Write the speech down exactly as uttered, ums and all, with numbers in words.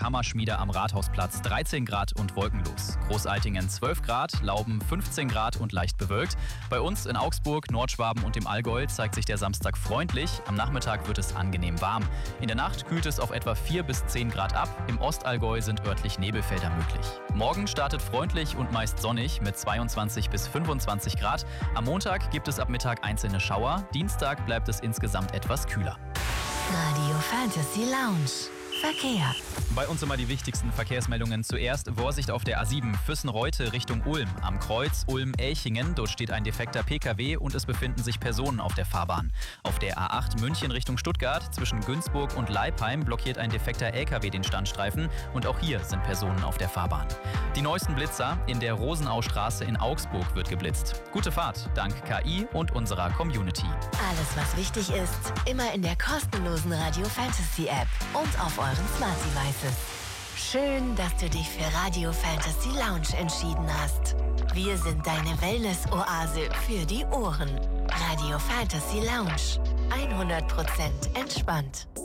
Hammerschmiede am Rathausplatz dreizehn Grad und wolkenlos. Großaltingen zwölf Grad, Lauben fünfzehn Grad und leicht bewölkt. Bei uns in Augsburg, Nordschwaben und dem Allgäu zeigt sich der Samstag freundlich. Am Nachmittag wird es angenehm warm. In der Nacht kühlt es auf etwa vier bis zehn Grad ab. Im Ostallgäu sind örtlich Nebelfelder möglich. Morgen startet freundlich und meist sonnig mit zweiundzwanzig bis fünfundzwanzig Grad. Am Montag gibt es ab Mittag einzelne Schauer. Dienstag bleibt es insgesamt etwas kühler. Radio Fantasy Lounge. Verkehr. Bei uns immer die wichtigsten Verkehrsmeldungen. Zuerst Vorsicht auf der A sieben Füssen-Reute Richtung Ulm. Am Kreuz Ulm-Elchingen, dort steht ein defekter P K W und es befinden sich Personen auf der Fahrbahn. Auf der A acht München Richtung Stuttgart zwischen Günzburg und Leipheim blockiert ein defekter L K W den Standstreifen und auch hier sind Personen auf der Fahrbahn. Die neuesten Blitzer: in der Rosenaustraße in Augsburg wird geblitzt. Gute Fahrt, dank K I und unserer Community. Alles, was wichtig ist, immer in der kostenlosen Radio Fantasy App und auf euren Smart Devices. Schön, dass du dich für Radio Fantasy Lounge entschieden hast. Wir sind deine Wellness-Oase für die Ohren. Radio Fantasy Lounge. hundert Prozent entspannt.